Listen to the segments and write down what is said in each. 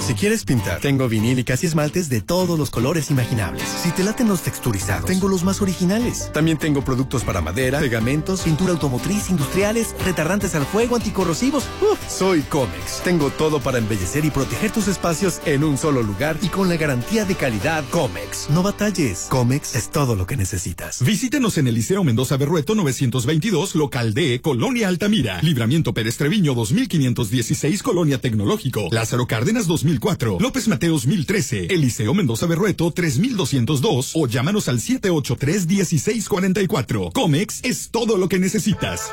Si quieres pintar, tengo vinílicas y esmaltes de todos los colores imaginables. Si te laten los texturizados, tengo los más originales. También tengo productos para madera, pegamentos, pintura automotriz, industriales, retardantes al fuego, anticorrosivos. Soy Comex. Tengo todo para embellecer y proteger tus espacios en un solo lugar y con la garantía de calidad Comex. No batalles. Comex es todo lo que necesitas. Visítenos en el Liceo Mendoza Berrueto 922, local D, Colonia Altamira. Libramiento Pérez Treviño 2516, Colonia Tecnológico. Lázaro Cárdenas 2004. López Mateos 1013. El Liceo Mendoza Berrueto 3202. O llámanos al 783-1644. Comex es todo lo que necesitas.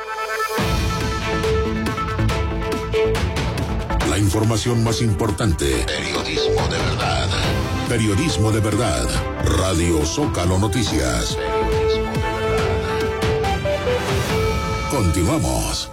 La información más importante. Periodismo de verdad. Periodismo de verdad. Radio Zócalo Noticias. Periodismo de verdad. Continuamos.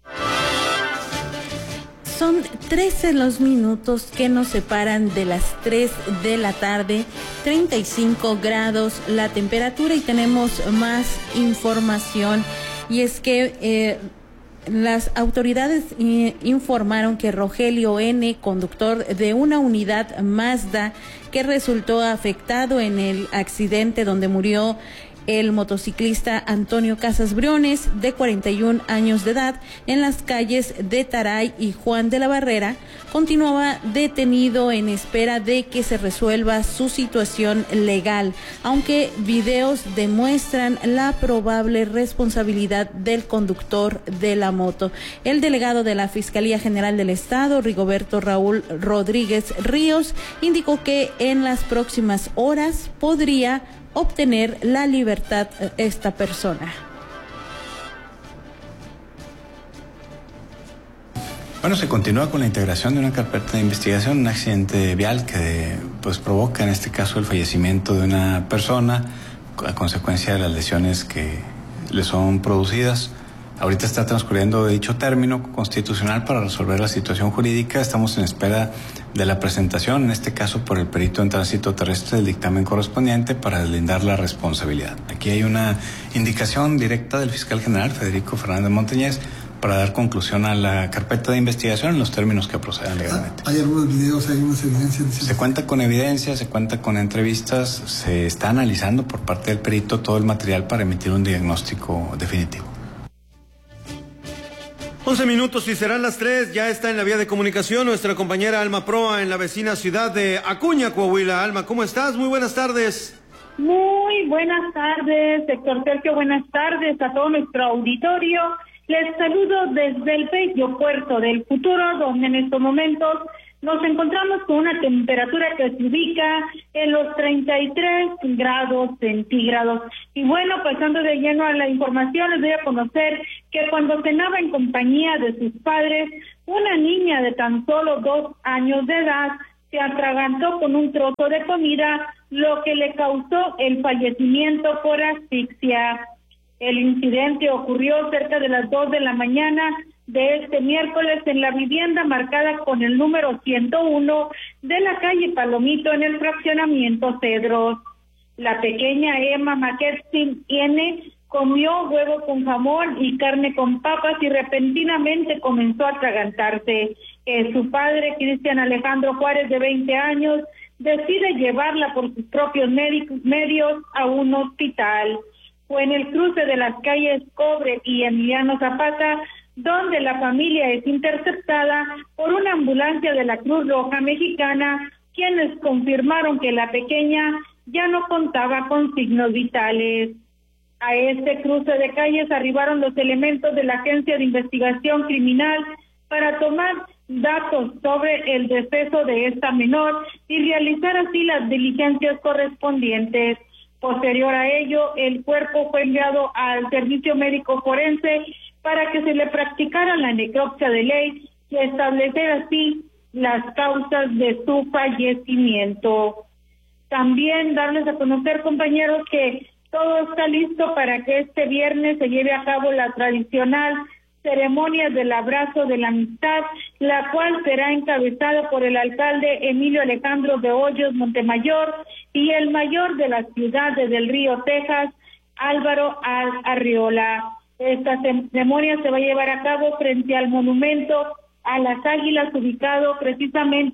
Son 13 los minutos que nos separan de las 3 de la tarde, 35 grados la temperatura, y tenemos más información, y es que las autoridades informaron que Rogelio N., conductor de una unidad Mazda que resultó afectado en el accidente donde murió el motociclista Antonio Casas Briones, de 41 años de edad, en las calles de Taray y Juan de la Barrera, continuaba detenido en espera de que se resuelva su situación legal, aunque videos demuestran la probable responsabilidad del conductor de la moto. El delegado de la Fiscalía General del Estado, Rigoberto Raúl Rodríguez Ríos, indicó que en las próximas horas podría obtener la libertad esta persona. Bueno, se continúa con la integración de una carpeta de investigación, un accidente vial que provoca en este caso el fallecimiento de una persona a consecuencia de las lesiones que le son producidas. Ahorita está transcurriendo dicho término constitucional para resolver la situación jurídica. Estamos en espera de la presentación, en este caso por el perito en tránsito terrestre, del dictamen correspondiente para deslindar la responsabilidad. Aquí hay una indicación directa del fiscal general, Federico Fernández Montañez, para dar conclusión a la carpeta de investigación en los términos que procedan legalmente. ¿Hay algunos videos, hay algunas evidencias? Se cuenta con evidencias, se cuenta con entrevistas, se está analizando por parte del perito todo el material para emitir un diagnóstico definitivo. 11 minutos y serán las 3, ya está en la vía de comunicación nuestra compañera Alma Proa en la vecina ciudad de Acuña, Coahuila. Alma, ¿cómo estás? Muy buenas tardes. Muy buenas tardes, Héctor Sergio, buenas tardes a todo nuestro auditorio. Les saludo desde el bello puerto del futuro, donde en estos momentos nos encontramos con una temperatura que se ubica en los 33 grados centígrados. Y bueno, pasando de lleno a la información, les doy a conocer que cuando cenaba en compañía de sus padres, una niña de tan solo 2 años de edad se atragantó con un trozo de comida, lo que le causó el fallecimiento por asfixia. El incidente ocurrió cerca de las 2 de la mañana de este miércoles en la vivienda marcada con el número 101 de la calle Palomito en el fraccionamiento Cedros. La pequeña Emma McKestin N. comió huevo con jamón y carne con papas y repentinamente comenzó a atragantarse. Su padre, Cristian Alejandro Juárez, de 20 años, decide llevarla por sus propios medios a un hospital. Fue en el cruce de las calles Cobre y Emiliano Zapata donde la familia es interceptada por una ambulancia de la Cruz Roja Mexicana, quienes confirmaron que la pequeña ya no contaba con signos vitales. A este cruce de calles arribaron los elementos de la Agencia de Investigación Criminal para tomar datos sobre el deceso de esta menor y realizar así las diligencias correspondientes. Posterior a ello, el cuerpo fue enviado al Servicio Médico Forense para que se le practicara la necropsia de ley y establecer así las causas de su fallecimiento. También darles a conocer, compañeros, que todo está listo para que este viernes se lleve a cabo la tradicional ceremonia del abrazo de la amistad, la cual será encabezada por el alcalde Emilio Alejandro de Hoyos Montemayor y el mayor de la ciudad de Del Río, Texas, Álvaro Arriola. Esta ceremonia se va a llevar a cabo frente al monumento a las Águilas, ubicado precisamente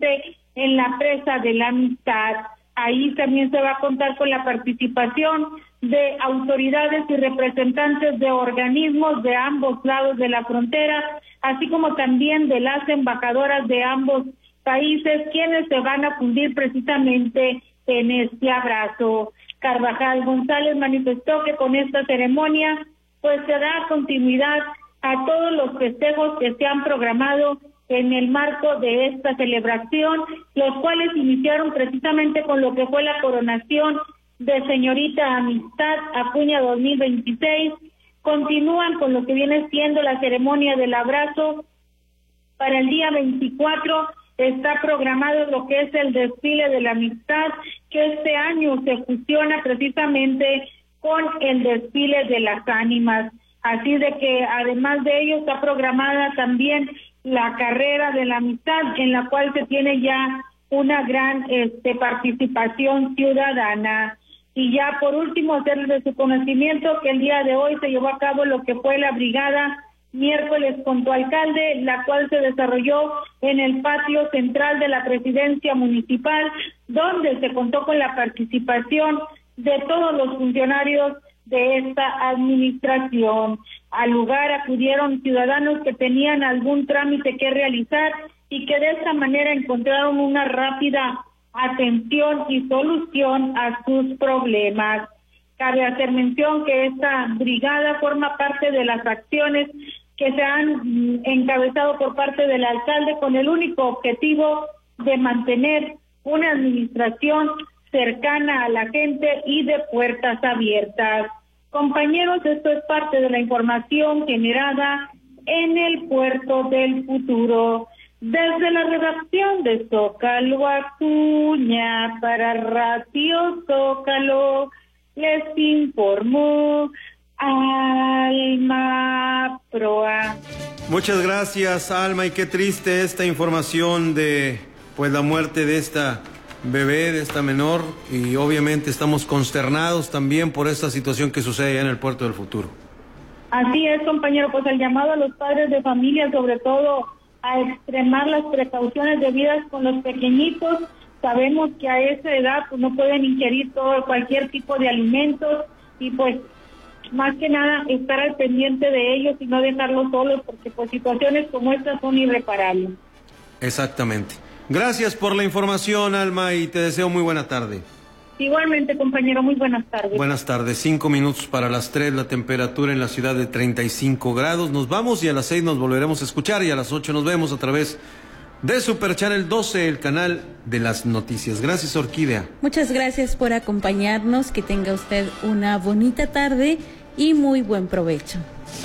en la presa de la Amistad. Ahí también se va a contar con la participación de autoridades y representantes de organismos de ambos lados de la frontera, así como también de las embajadoras de ambos países, quienes se van a fundir precisamente en este abrazo. Carvajal González manifestó que con esta ceremonia pues se da continuidad a todos los festejos que se han programado en el marco de esta celebración, los cuales iniciaron precisamente con lo que fue la coronación de señorita Amistad Acuña 2026, continúan con lo que viene siendo la ceremonia del abrazo. Para el día 24 está programado lo que es el desfile de la Amistad, que este año se fusiona precisamente con el desfile de las ánimas. Así de que además de ello está programada también la carrera de la Amistad, en la cual se tiene ya una gran participación ciudadana. Y ya por último hacerles de su conocimiento que el día de hoy se llevó a cabo lo que fue la brigada miércoles con tu alcalde, la cual se desarrolló en el patio central de la presidencia municipal, donde se contó con la participación de todos los funcionarios de esta administración. Al lugar acudieron ciudadanos que tenían algún trámite que realizar y que de esta manera encontraron una rápida atención y solución a sus problemas. Cabe hacer mención que esta brigada forma parte de las acciones que se han encabezado por parte del alcalde con el único objetivo de mantener una administración cercana a la gente y de puertas abiertas. Compañeros, esto es parte de la información generada en el Puerto del Futuro. Desde la redacción de Zócalo Acuña para Radio Zócalo, les informó Alma Proa. Muchas gracias, Alma, y qué triste esta información de pues la muerte de esta bebé, de esta menor, y obviamente estamos consternados también por esta situación que sucede allá en el Puerto del Futuro. Así es, compañero, pues el llamado a los padres de familia, sobre todo a extremar las precauciones debidas con los pequeñitos. Sabemos que a esa edad pues no pueden ingerir cualquier tipo de alimentos y pues más que nada estar al pendiente de ellos y no dejarlos solos, porque pues situaciones como estas son irreparables. Exactamente. Gracias por la información, Alma, y te deseo muy buena tarde. Igualmente, compañero, muy buenas tardes. Buenas tardes, 5 minutos para las 3, la temperatura en la ciudad de 35 grados. Nos vamos y a las 6 nos volveremos a escuchar y a las 8 nos vemos a través de Super Channel 12, el canal de las noticias. Gracias, Orquídea. Muchas gracias por acompañarnos, que tenga usted una bonita tarde y muy buen provecho.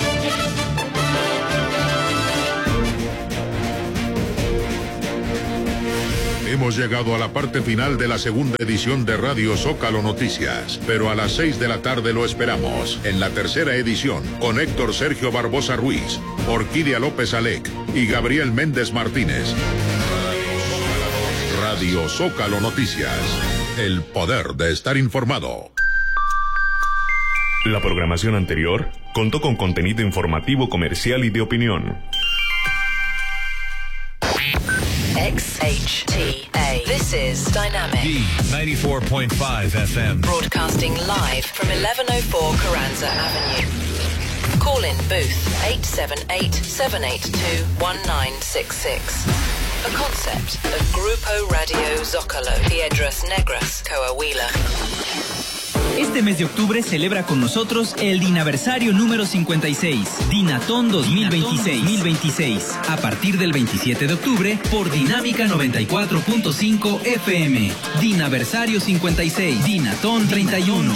Hemos llegado a la parte final de la segunda edición de Radio Zócalo Noticias, pero a las 6 de la tarde lo esperamos en la tercera edición con Héctor Sergio Barbosa Ruiz, Orquídea López Alec y Gabriel Méndez Martínez. Radio Zócalo Noticias, el poder de estar informado. La programación anterior contó con contenido informativo, comercial y de opinión. XHTA. This is Dynamic. D94.5 FM. Broadcasting live from 1104 Carranza Avenue. Call in booth 878-782-1966. A concept of Grupo Radio Zócalo. Piedras Negras, Coahuila. Este mes de octubre celebra con nosotros el Dinaversario número 56, Dinatón 2026. A partir del 27 de octubre por Dinámica 94.5 FM. Dinaversario 56, Dinatón 31.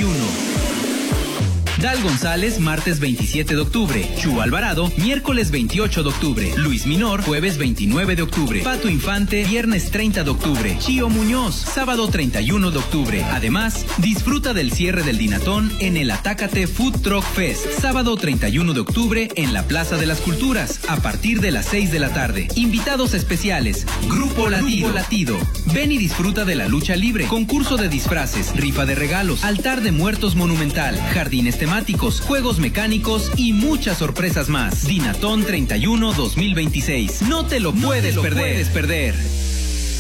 Dal González, martes 27 de octubre. Chu Alvarado, miércoles 28 de octubre. Luis Minor, jueves 29 de octubre. Pato Infante, viernes 30 de octubre. Chío Muñoz, sábado 31 de octubre. Además, disfruta del cierre del Dinatón en el Atácate Food Truck Fest, sábado 31 de octubre en la Plaza de las Culturas, a partir de las 6 de la tarde. Invitados especiales, Grupo Latido. Ven y disfruta de la lucha libre, concurso de disfraces, rifa de regalos, altar de muertos monumental, jardines temáticos, juegos mecánicos y muchas sorpresas más. Dinatón 31 2026. No te lo puedes perder.